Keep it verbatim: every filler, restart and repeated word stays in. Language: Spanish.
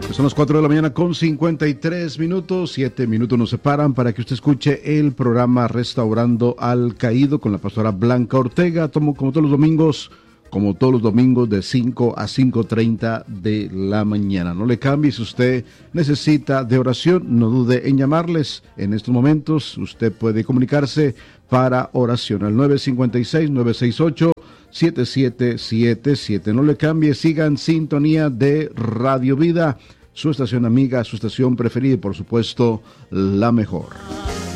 Son las cuatro de la mañana con cincuenta y tres minutos, siete minutos nos separan para que usted escuche el programa Restaurando al Caído con la pastora Blanca Ortega, como, como todos los domingos, como todos los domingos de cinco a cinco treinta de la mañana. No le cambie, si usted necesita de oración, no dude en llamarles en estos momentos. Usted puede comunicarse para oración al nueve cinco seis, nueve seis ocho, siete siete siete siete. No le cambie, siga en sintonía de Radio Vida, su estación amiga, su estación preferida y por supuesto la mejor.